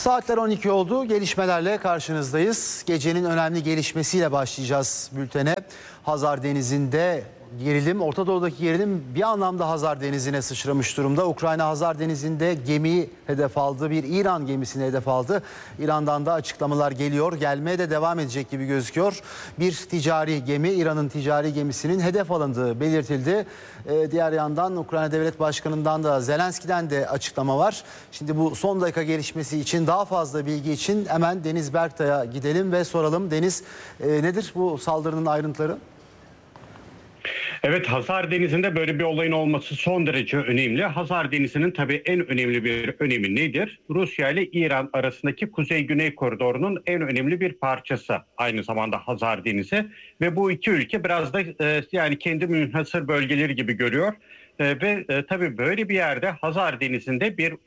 Saatler 12 oldu. Gelişmelerle karşınızdayız. Gecenin önemli gelişmesiyle başlayacağız bültene. Hazar Denizi'nde gerilim, Orta Doğu'daki gerilim bir anlamda Hazar Denizi'ne sıçramış durumda. Ukrayna Hazar Denizi'nde gemiyi hedef aldı. Bir İran gemisini hedef aldı. İran'dan da açıklamalar geliyor. Gelmeye de devam edecek gibi gözüküyor. Bir ticari gemi, İran'ın ticari gemisinin hedef alındığı belirtildi. Diğer yandan Ukrayna Devlet Başkanı'ndan da Zelenski'den de açıklama var. Şimdi bu son dakika gelişmesi için daha fazla bilgi için hemen Deniz Berktay'a gidelim ve soralım. Deniz, nedir bu saldırının ayrıntıları? Evet, Hazar Denizi'nde böyle bir olayın olması son derece önemli. Hazar Denizi'nin tabii en önemli bir önemi nedir? Rusya ile İran arasındaki kuzey-güney koridorunun en önemli bir parçası. Aynı zamanda Hazar Denizi ve bu iki ülke biraz da yani kendi münhasır bölgeleri gibi görüyor. Tabii böyle bir yerde Hazar Denizi'nde bir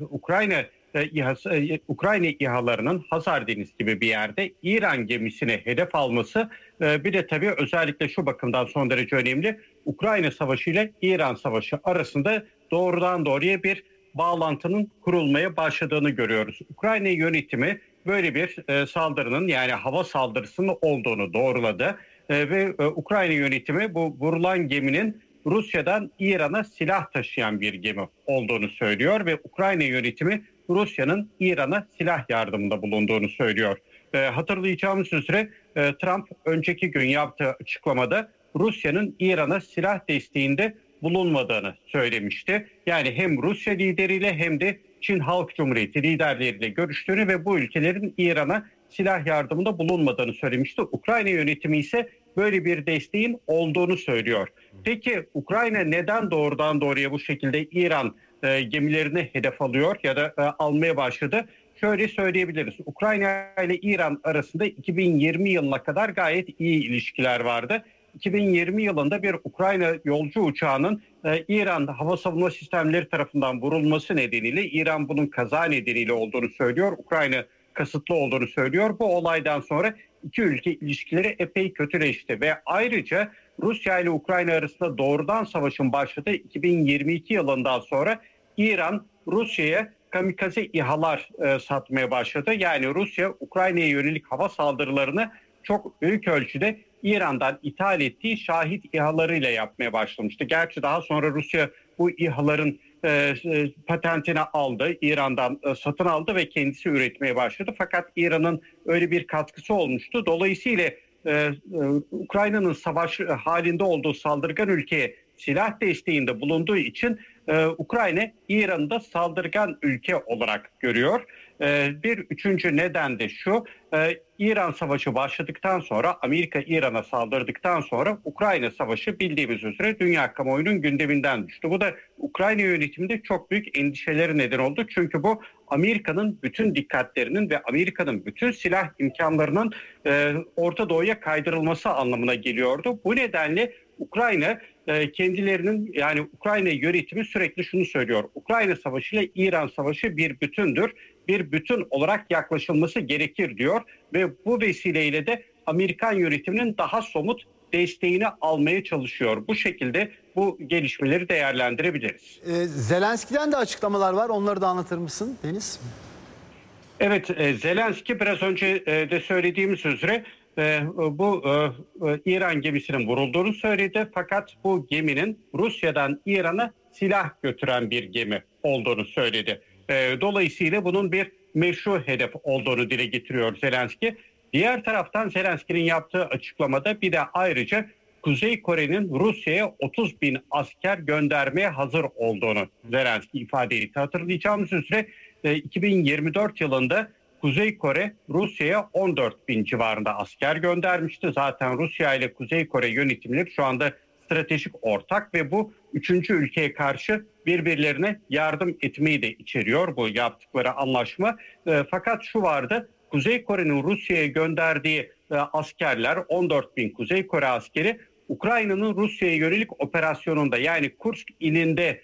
Ukrayna İHA'larının Hazar Denizi gibi bir yerde İran gemisine hedef alması bir de tabii özellikle şu bakımdan son derece önemli. Ukrayna Savaşı ile İran Savaşı arasında doğrudan doğruya bir bağlantının kurulmaya başladığını görüyoruz. Ukrayna yönetimi böyle bir saldırının, yani hava saldırısının olduğunu doğruladı ve Ukrayna yönetimi bu vurulan geminin Rusya'dan İran'a silah taşıyan bir gemi olduğunu söylüyor ve Ukrayna yönetimi Rusya'nın İran'a silah yardımında bulunduğunu söylüyor. Hatırlayacağımız üzere Trump önceki gün yaptığı açıklamada Rusya'nın İran'a silah desteğinde bulunmadığını söylemişti. Yani hem Rusya lideriyle hem de Çin Halk Cumhuriyeti liderleriyle görüştüğünü ve bu ülkelerin İran'a silah yardımında bulunmadığını söylemişti. Ukrayna yönetimi ise böyle bir desteğin olduğunu söylüyor. Peki Ukrayna neden doğrudan doğruya bu şekilde İran gemilerini hedef alıyor ya da almaya başladı? Şöyle söyleyebiliriz. Ukrayna ile İran arasında 2020 yılına kadar gayet iyi ilişkiler vardı. 2020 yılında bir Ukrayna yolcu uçağının İran hava savunma sistemleri tarafından vurulması nedeniyle, İran bunun kaza nedeniyle olduğunu söylüyor. Ukrayna kasıtlı olduğunu söylüyor. Bu olaydan sonra iki ülke ilişkileri epey kötüleşti ve ayrıca Rusya ile Ukrayna arasında doğrudan savaşın başladığı 2022 yılından sonra İran Rusya'ya kamikaze İHA'lar satmaya başladı. Yani Rusya Ukrayna'ya yönelik hava saldırılarını çok büyük ölçüde İran'dan ithal ettiği Şahit İHA'larıyla yapmaya başlamıştı. Gerçi daha sonra Rusya bu İHA'ların patentini aldı, İran'dan satın aldı ve kendisi üretmeye başladı. Fakat İran'ın öyle bir katkısı olmuştu. Dolayısıyla Ukrayna'nın savaş halinde olduğu saldırgan ülkeye silah desteğinde bulunduğu için Ukrayna İran'ı da saldırgan ülke olarak görüyor. Bir üçüncü neden de şu: İran Savaşı başladıktan sonra, Amerika İran'a saldırdıktan sonra Ukrayna Savaşı bildiğimiz üzere dünya kamuoyunun gündeminden düştü. Bu da Ukrayna yönetiminde çok büyük endişeleri neden oldu. Çünkü bu Amerika'nın bütün dikkatlerinin ve Amerika'nın bütün silah imkanlarının Orta Doğu'ya kaydırılması anlamına geliyordu. Bu nedenle Ukrayna kendilerinin, yani Ukrayna yönetimi sürekli şunu söylüyor: Ukrayna Savaşı ile İran Savaşı bir bütündür. Bir bütün olarak yaklaşılması gerekir diyor ve bu vesileyle de Amerikan yönetiminin daha somut desteğini almaya çalışıyor. Bu şekilde bu gelişmeleri değerlendirebiliriz. Zelenski'den de açıklamalar var. Onları da anlatır mısın Deniz? Evet, Zelenski biraz önce de söylediğimiz üzere bu İran gemisinin vurulduğunu söyledi. Fakat bu geminin Rusya'dan İran'a silah götüren bir gemi olduğunu söyledi. Dolayısıyla bunun bir meşru hedef olduğunu dile getiriyor Zelenski. Diğer taraftan Zelenski'nin yaptığı açıklamada bir de ayrıca Kuzey Kore'nin Rusya'ya 30 bin asker göndermeye hazır olduğunu Zelenski ifade etti. Hatırlayacağımız üzere 2024 yılında Kuzey Kore Rusya'ya 14 bin civarında asker göndermişti. Zaten Rusya ile Kuzey Kore yönetimleri şu anda stratejik ortak ve bu üçüncü ülkeye karşı birbirlerine yardım etmeyi de içeriyor bu yaptıkları anlaşma. Fakat şu vardı: Kuzey Kore'nin Rusya'ya gönderdiği askerler, 14 bin Kuzey Kore askeri, Ukrayna'nın Rusya'ya yönelik operasyonunda, yani Kursk ilinde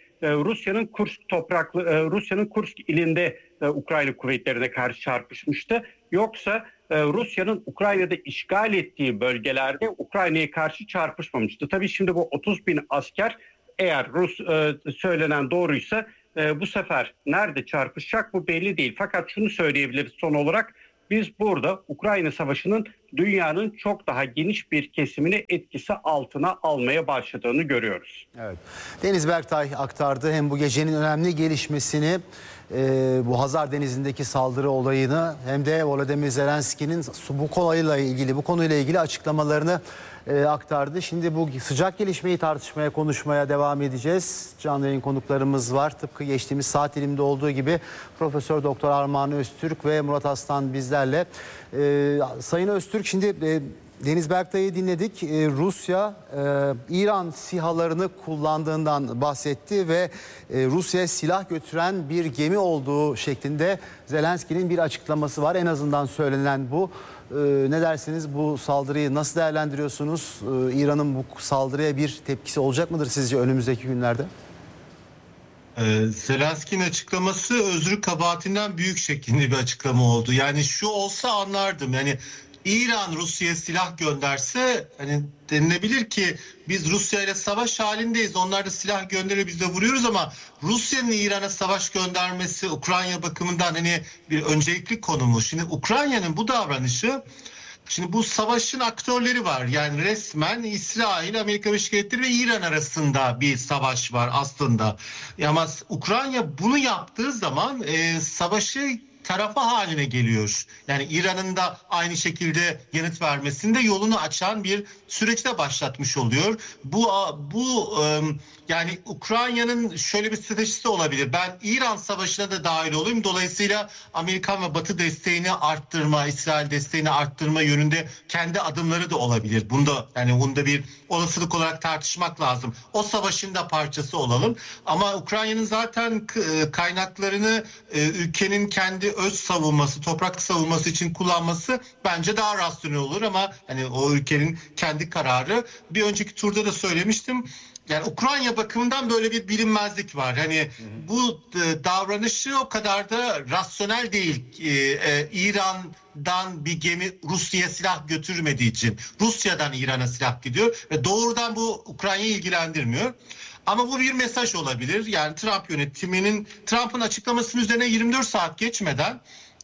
Rusya'nın Kursk ilinde Ukrayna kuvvetlerine karşı çarpışmıştı. Yoksa Rusya'nın Ukrayna'da işgal ettiği bölgelerde Ukrayna'ya karşı çarpışmamıştı. Tabii şimdi bu 30 bin asker, eğer söylenen doğruysa bu sefer nerede çarpışacak bu belli değil. Fakat şunu söyleyebiliriz son olarak. Biz burada Ukrayna Savaşı'nın dünyanın çok daha geniş bir kesimini etkisi altına almaya başladığını görüyoruz. Evet. Deniz Berktay aktardı hem bu gecenin önemli gelişmesini, bu Hazar Denizi'ndeki saldırı olayını, hem de Volodymyr Zelenski'nin bu konuyla ilgili açıklamalarını aktardı. Şimdi bu sıcak gelişmeyi tartışmaya, konuşmaya devam edeceğiz. Canlı yayın konuklarımız var. Tıpkı geçtiğimiz saat diliminde olduğu gibi Profesör Doktor Armağan Öztürk ve Murat Aslan bizlerle. Sayın Öztürk, şimdi Deniz Berktay'ı dinledik. Rusya İran SİHA'larını kullandığından bahsetti ve Rusya'ya silah götüren bir gemi olduğu şeklinde Zelenski'nin bir açıklaması var. En azından söylenen bu. Ne dersiniz, bu saldırıyı nasıl değerlendiriyorsunuz? İran'ın bu saldırıya bir tepkisi olacak mıdır sizce önümüzdeki günlerde? Zelenski'nin açıklaması özrü kabahatinden büyük şeklinde bir açıklama oldu. Yani şu olsa anlardım. Yani İran Rusya'ya silah gönderse hani denilebilir ki biz Rusya ile savaş halindeyiz. Onlar da silah gönderiyor, biz de vuruyoruz, ama Rusya'nın İran'a savaş göndermesi Ukrayna bakımından hani bir öncelikli konumu. Şimdi Ukrayna'nın bu davranışı, şimdi bu savaşın aktörleri var. Yani resmen İsrail, Amerika Birleşik Devletleri ve İran arasında bir savaş var aslında. Ama Ukrayna bunu yaptığı zaman savaşı tarafı haline geliyor. Yani İran'ın da aynı şekilde yanıt vermesinde yolunu açan bir süreçte başlatmış oluyor. Yani Ukrayna'nın şöyle bir stratejisi olabilir. Ben İran savaşına da dahil olayım. Dolayısıyla Amerikan ve Batı desteğini arttırma, İsrail desteğini arttırma yönünde kendi adımları da olabilir. Bunda bir olasılık olarak tartışmak lazım. O savaşın da parçası olalım. Ama Ukrayna'nın zaten kaynaklarını ülkenin kendi öz savunması, toprak savunması için kullanması bence daha rasyonel olur, ama hani o ülkenin kendi kararı. Bir önceki turda da söylemiştim. Yani Ukrayna bakımından böyle bir bilinmezlik var. Hani bu davranışı o kadar da rasyonel değil. İran'dan bir gemi Rusya'ya silah götürmediği için Rusya'dan İran'a silah gidiyor ve doğrudan bu Ukrayna'yı ilgilendirmiyor. Ama bu bir mesaj olabilir. Yani Trump'ın açıklamasının üzerine 24 saat geçmeden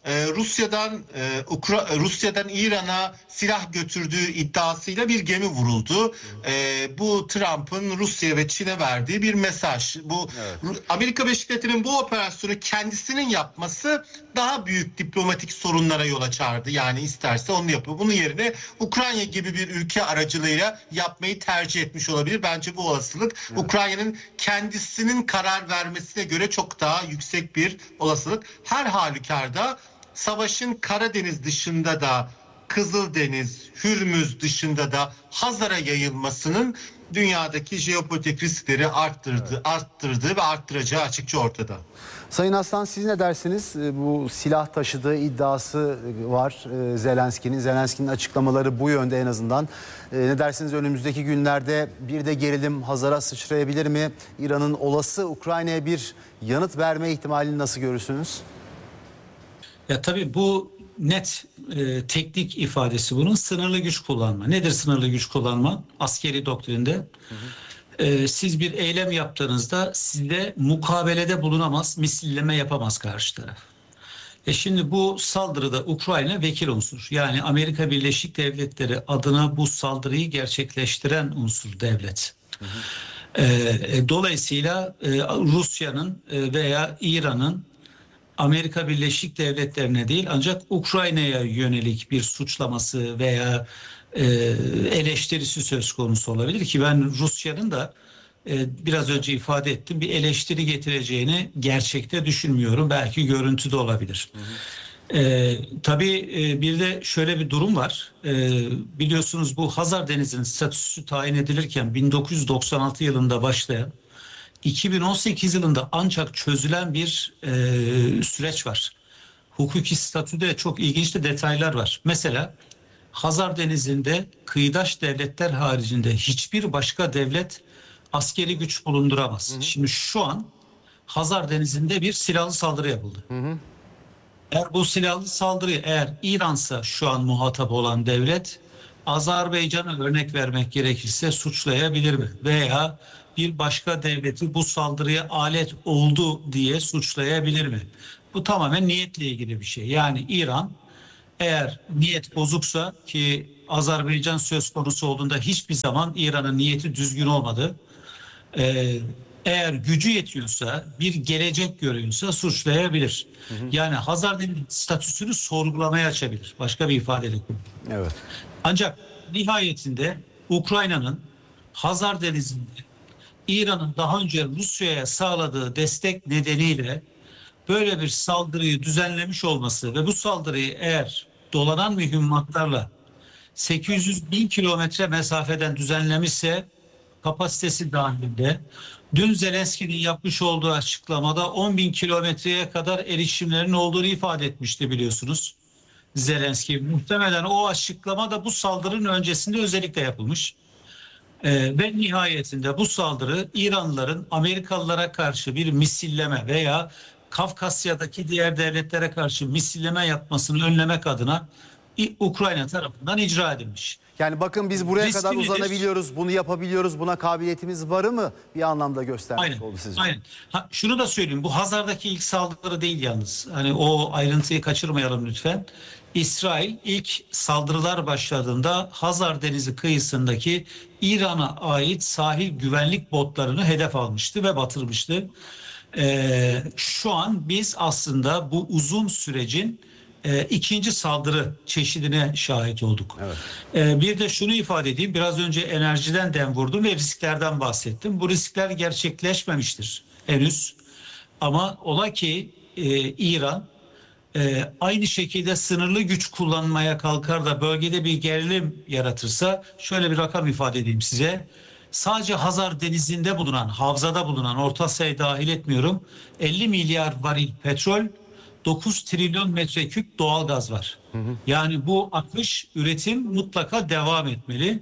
Rusya'dan İran'a silah götürdüğü iddiasıyla bir gemi vuruldu. Bu Trump'ın Rusya ve Çin'e verdiği bir mesaj. Evet. Amerika Birleşik Devletleri'nin bu operasyonu kendisinin yapması daha büyük diplomatik sorunlara yol açardı. Yani isterse onu yapıyor. Bunun yerine Ukrayna gibi bir ülke aracılığıyla yapmayı tercih etmiş olabilir. Bence bu olasılık Ukrayna'nın kendisinin karar vermesine göre çok daha yüksek bir olasılık. Her halükarda savaşın Karadeniz dışında da, Kızıldeniz, Hürmüz dışında da Hazar'a yayılmasının dünyadaki jeopolitik riskleri arttırdığı ve arttıracağı açıkça ortada. Sayın Aslan, siz ne dersiniz? Bu silah taşıdığı iddiası var Zelenski'nin. Zelenski'nin açıklamaları bu yönde en azından. Ne dersiniz, önümüzdeki günlerde bir de gerilim Hazar'a sıçrayabilir mi? İran'ın olası Ukrayna'ya bir yanıt verme ihtimalini nasıl görürsünüz? Ya tabii bu net teknik ifadesi bunun sınırlı güç kullanma. Nedir sınırlı güç kullanma? Askeri doktrinde siz bir eylem yaptığınızda sizde mukabelede bulunamaz, misilleme yapamaz karşı taraf. Şimdi bu saldırıda Ukrayna vekil unsur. Yani Amerika Birleşik Devletleri adına bu saldırıyı gerçekleştiren unsur devlet. Dolayısıyla Rusya'nın veya İran'ın Amerika Birleşik Devletleri'ne değil ancak Ukrayna'ya yönelik bir suçlaması veya eleştirisi söz konusu olabilir ki ben Rusya'nın da biraz önce ifade ettim bir eleştiri getireceğini gerçekte düşünmüyorum. Belki görüntüde olabilir. Tabii bir de şöyle bir durum var. Biliyorsunuz bu Hazar Denizi'nin statüsü tayin edilirken 1996 yılında başlayan 2018 yılında ancak çözülen bir süreç var. Hukuki statüde çok ilginç de detaylar var. Mesela Hazar Denizi'nde kıyıdaş devletler haricinde hiçbir başka devlet askeri güç bulunduramaz. Şimdi şu an Hazar Denizi'nde bir silahlı saldırı yapıldı. Eğer bu silahlı saldırıyı İran'sa şu an muhatap olan devlet, Azerbaycan'a örnek vermek gerekirse suçlayabilir mi? Veya bir başka devleti bu saldırıya alet oldu diye suçlayabilir mi? Bu tamamen niyetle ilgili bir şey. Yani İran eğer niyet bozuksa, ki Azerbaycan söz konusu olduğunda hiçbir zaman İran'ın niyeti düzgün olmadı. Eğer gücü yetiyorsa, bir gelecek görüyorsa suçlayabilir. Yani Hazar Denizi statüsünü sorgulamaya açabilir. Başka bir ifadeyle. Evet. Ancak nihayetinde Ukrayna'nın Hazar Denizi'nde İran'ın daha önce Rusya'ya sağladığı destek nedeniyle böyle bir saldırıyı düzenlemiş olması ve bu saldırıyı eğer dolanan mühimmatlarla 800 bin kilometre mesafeden düzenlemişse, kapasitesi dahilinde, dün Zelenski'nin yapmış olduğu açıklamada 10 bin kilometreye kadar erişimlerin olduğunu ifade etmişti, biliyorsunuz. Zelenski muhtemelen o açıklama da bu saldırının öncesinde özellikle yapılmış. Ve nihayetinde bu saldırı İranlıların Amerikalılara karşı bir misilleme veya Kafkasya'daki diğer devletlere karşı misilleme yapmasını önlemek adına Ukrayna tarafından icra edilmiş. Yani bakın biz buraya Riski kadar nedir? uzanabiliyoruz, bunu yapabiliyoruz, buna kabiliyetimiz var mı bir anlamda göstermiş Aynen. oldu sizce? Aynen. Şunu da söyleyeyim, bu Hazar'daki ilk saldırı değil yalnız. Hani o ayrıntıyı kaçırmayalım lütfen. İsrail ilk saldırılar başladığında Hazar Denizi kıyısındaki İran'a ait sahil güvenlik botlarını hedef almıştı ve batırmıştı. Şu an biz aslında bu uzun sürecin ikinci saldırı çeşidine şahit olduk. Evet. Bir de şunu ifade edeyim. Biraz önce enerjiden dem vurdum ve risklerden bahsettim. Bu riskler gerçekleşmemiştir henüz. Ama ola ki İran aynı şekilde sınırlı güç kullanmaya kalkar da bölgede bir gerilim yaratırsa, şöyle bir rakam ifade edeyim size. Sadece Hazar Denizi'nde bulunan, havzada bulunan, Orta Asya'yı dahil etmiyorum, 50 milyar varil petrol, 9 trilyon metreküp doğal gaz var. Yani bu akış, üretim mutlaka devam etmeli.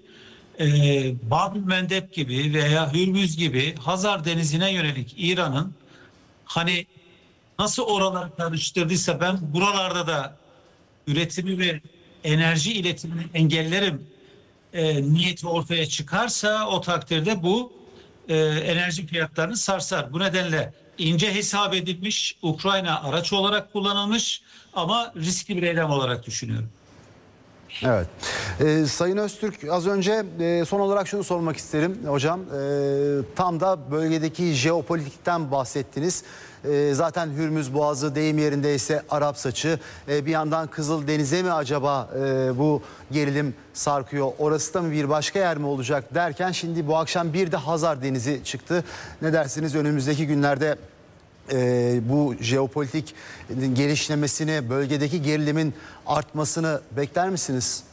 Bab-ı Mendeb gibi veya Hürmüz gibi Hazar Denizi'ne yönelik İran'ın, hani nasıl oraları karıştırdıysa ben buralarda da üretimi ve enerji iletimini engellerim niyeti ortaya çıkarsa, o takdirde bu enerji fiyatlarını sarsar. Bu nedenle ince hesap edilmiş, Ukrayna araç olarak kullanılmış ama riskli bir eylem olarak düşünüyorum. Evet. Sayın Öztürk, az önce son olarak şunu sormak isterim hocam. Tam da bölgedeki jeopolitikten bahsettiniz. Zaten Hürmüz Boğazı, deyim yerindeyse Arap Saçı. Bir yandan Kızıldeniz'e mi acaba bu gerilim sarkıyor? Orası da mı, bir başka yer mi olacak derken şimdi bu akşam bir de Hazar Denizi çıktı. Ne dersiniz, önümüzdeki günlerde bu jeopolitik gelişmesini, bölgedeki gerilimin artmasını bekler misiniz?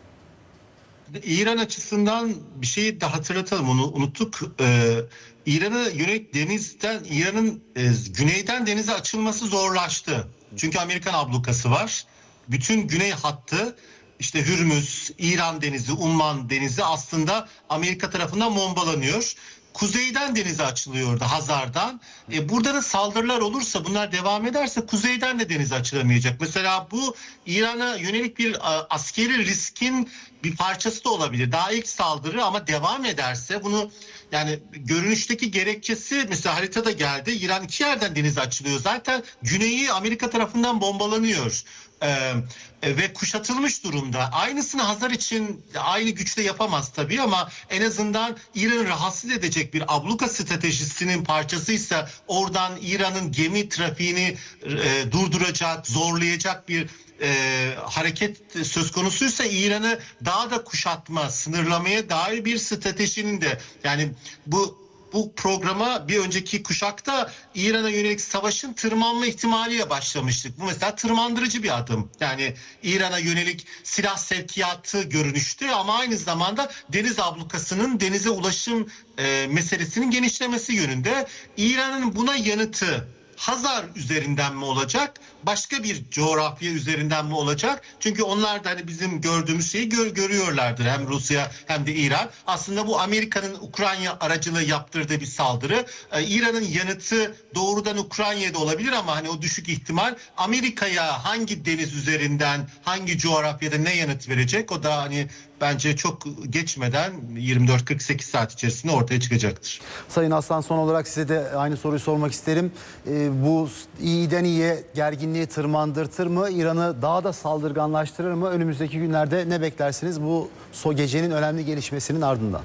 İran açısından bir şeyi de hatırlatalım, onu unuttuk. İran'a yönelik denizden, İran'ın güneyden denize açılması zorlaştı. Çünkü Amerikan ablukası var. Bütün güney hattı, işte Hürmüz, İran Denizi, Umman Denizi aslında Amerika tarafından bombalanıyor. Kuzeyden denize açılıyordu, Hazar'dan. Burada da saldırılar olursa, bunlar devam ederse kuzeyden de denize açılamayacak. Mesela bu İran'a yönelik bir askeri riskin bir parçası da olabilir. Daha ilk saldırı ama devam ederse bunu, yani görünüşteki gerekçesi mesela haritada geldi. İran iki yerden denize açılıyor. Zaten güneyi Amerika tarafından bombalanıyor. Ve kuşatılmış durumda. Aynısını Hazar için aynı güçle yapamaz tabii ama en azından İran'ı rahatsız edecek bir abluka stratejisinin parçasıysa, oradan İran'ın gemi trafiğini durduracak, zorlayacak bir hareket söz konusuysa, İran'ı daha da kuşatma, sınırlamaya dair bir stratejinin de, yani bu programa bir önceki kuşakta İran'a yönelik savaşın tırmanma ihtimaliyle başlamıştık. Bu mesela tırmandırıcı bir adım. Yani İran'a yönelik silah sevkiyatı görünüştü ama aynı zamanda deniz ablukasının, denize ulaşım meselesinin genişlemesi yönünde. İran'ın buna yanıtı Hazar üzerinden mi olacak? Başka bir coğrafya üzerinden mi olacak? Çünkü onlar da hani bizim gördüğümüz şeyi görüyorlardır. Hem Rusya hem de İran. Aslında bu Amerika'nın Ukrayna aracılığı yaptırdığı bir saldırı. İran'ın yanıtı doğrudan Ukrayna'da olabilir ama hani o düşük ihtimal. Amerika'ya hangi deniz üzerinden, hangi coğrafyada ne yanıt verecek? O da hani bence çok geçmeden 24-48 saat içerisinde ortaya çıkacaktır. Sayın Aslan, son olarak size de aynı soruyu sormak isterim. Bu iyiden iyiye gerginliği tırmandırtır mı? İran'ı daha da saldırganlaştırır mı? Önümüzdeki günlerde ne beklersiniz bu gecenin önemli gelişmesinin ardından?